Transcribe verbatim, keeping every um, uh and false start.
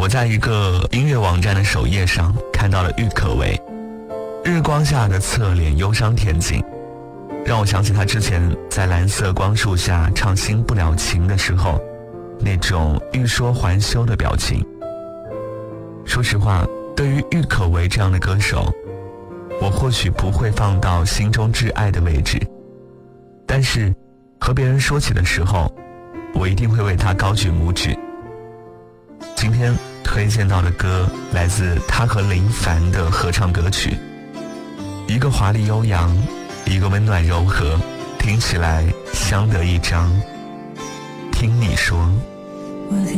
我在一个音乐网站的首页上看到了郁可唯日光下的侧脸忧伤恬静，让我想起他之前在蓝色光束下唱新不了情的时候那种欲说还休的表情。说实话，对于郁可唯这样的歌手，我或许不会放到心中挚爱的位置，但是和别人说起的时候，我一定会为他高举拇指。今天推荐到的歌来自他和林凡的合唱歌曲，一个华丽悠扬，一个温暖柔和，听起来相得益彰。听你说。